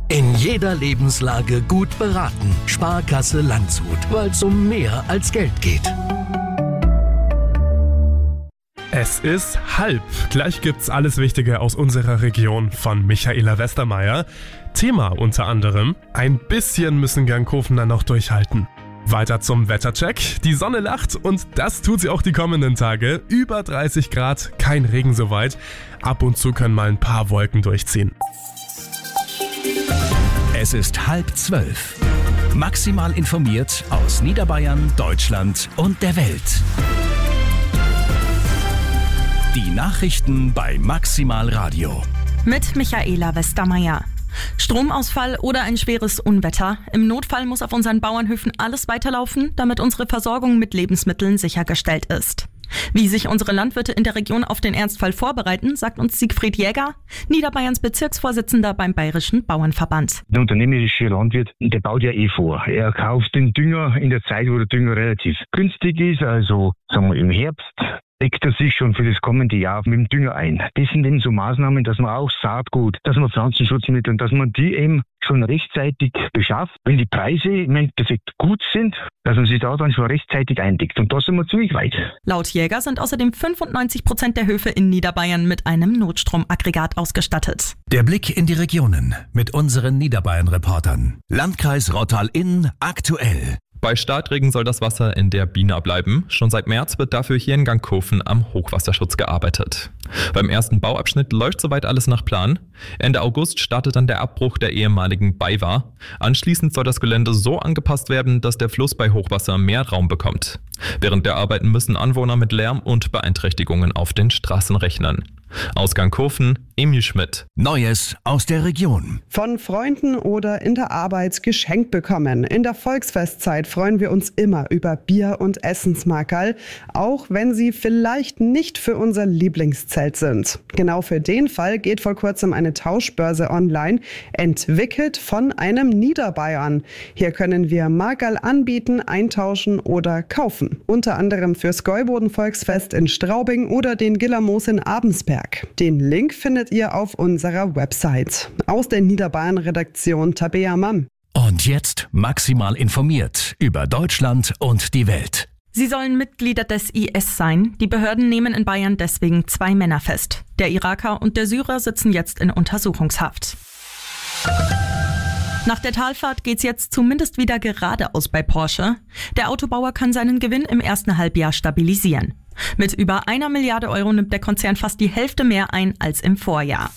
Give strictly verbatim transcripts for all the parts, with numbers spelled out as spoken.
In jeder Lebenslage gut beraten. Sparkasse Landshut, weil es um mehr als Geld geht. Es ist halb. Gleich gibt's alles Wichtige aus unserer Region von Michaela Westermeier. Thema unter anderem: ein bisschen müssen Gangkofener noch durchhalten. Weiter zum Wettercheck. Die Sonne lacht und das tut sie auch die kommenden Tage. Über dreißig Grad, kein Regen soweit. Ab und zu können mal ein paar Wolken durchziehen. Es ist halb zwölf. Maximal informiert aus Niederbayern, Deutschland und der Welt. Die Nachrichten bei Maximal Radio. Mit Michaela Westermeier. Stromausfall oder ein schweres Unwetter. Im Notfall muss auf unseren Bauernhöfen alles weiterlaufen, damit unsere Versorgung mit Lebensmitteln sichergestellt ist. Wie sich unsere Landwirte in der Region auf den Ernstfall vorbereiten, sagt uns Siegfried Jäger, Niederbayerns Bezirksvorsitzender beim Bayerischen Bauernverband. Der unternehmerische Landwirt, der baut ja eh vor. Er kauft den Dünger in der Zeit, wo der Dünger relativ günstig ist, also sagen wir im Herbst. Deckt er sich schon für das kommende Jahr mit dem Dünger ein. Das sind eben so Maßnahmen, dass man auch Saatgut, dass man Pflanzenschutzmittel und dass man die eben schon rechtzeitig beschafft. Wenn die Preise im Endeffekt gut sind, dass man sich da dann schon rechtzeitig eindeckt. Und da sind wir ziemlich weit. Laut Jäger sind außerdem fünfundneunzig Prozent der Höfe in Niederbayern mit einem Notstromaggregat ausgestattet. Der Blick in die Regionen mit unseren Niederbayern-Reportern. Landkreis Rottal-Inn aktuell. Bei Starkregen soll das Wasser in der Bina bleiben. Schon seit März wird dafür hier in Gangkofen am Hochwasserschutz gearbeitet. Beim ersten Bauabschnitt läuft soweit alles nach Plan. Ende August startet dann der Abbruch der ehemaligen Beiwa. Anschließend soll das Gelände so angepasst werden, dass der Fluss bei Hochwasser mehr Raum bekommt. Während der Arbeiten müssen Anwohner mit Lärm und Beeinträchtigungen auf den Straßen rechnen. Aus Gangkofen, Emil Schmidt. Neues aus der Region. Von Freunden oder in der Arbeit geschenkt bekommen. In der Volksfestzeit freuen wir uns immer über Bier- und Essensmarkerl, auch wenn sie vielleicht nicht für unser Lieblingszelt sind. Genau für den Fall geht vor kurzem eine Tauschbörse online, entwickelt von einem Niederbayern. Hier können wir Markerl anbieten, eintauschen oder kaufen. Unter anderem fürs Gäuboden-Volksfest in Straubing oder den Gillermoos in Abensberg. Den Link findet ihr auf unserer Website. Aus der Niederbayern-Redaktion Tabea Mann. Und jetzt maximal informiert über Deutschland und die Welt. Sie sollen Mitglieder des I S sein. Die Behörden nehmen in Bayern deswegen zwei Männer fest. Der Iraker und der Syrer sitzen jetzt in Untersuchungshaft. Nach der Talfahrt geht's jetzt zumindest wieder geradeaus bei Porsche. Der Autobauer kann seinen Gewinn im ersten Halbjahr stabilisieren. Mit über einer Milliarde Euro nimmt der Konzern fast die Hälfte mehr ein als im Vorjahr.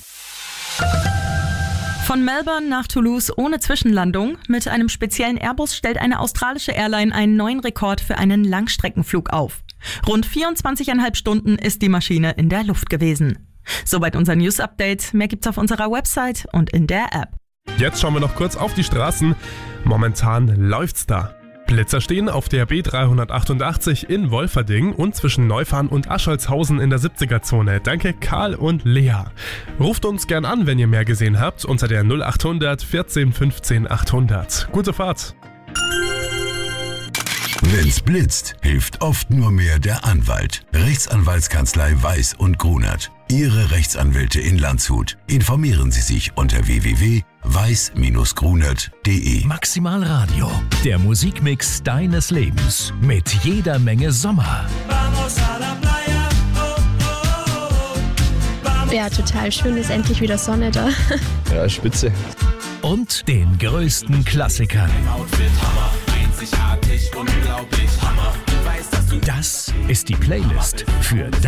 Von Melbourne nach Toulouse ohne Zwischenlandung. Mit einem speziellen Airbus stellt eine australische Airline einen neuen Rekord für einen Langstreckenflug auf. Rund vierundzwanzig Komma fünf Stunden ist die Maschine in der Luft gewesen. Soweit unser News-Update. Mehr gibt's auf unserer Website und in der App. Jetzt schauen wir noch kurz auf die Straßen. Momentan läuft's da. Blitzer stehen auf der B dreihundertachtundachtzig in Wolferding und zwischen Neufahren und Ascholzhausen in der siebziger-Zone. Danke Karl und Lea. Ruft uns gern an, wenn ihr mehr gesehen habt, unter der null achthundert vierzehn fünfzehn achthundert. Gute Fahrt! Wenn's blitzt, hilft oft nur mehr der Anwalt. Rechtsanwaltskanzlei Weiß und Grunert. Ihre Rechtsanwälte in Landshut. Informieren Sie sich unter w w w punkt weiß Bindestrich grunert punkt de. Maximal Radio, der Musikmix deines Lebens mit jeder Menge Sommer. Ja, total schön, ist endlich wieder Sonne da. Ja, spitze. Und den größten Klassikern. Das ist die Playlist für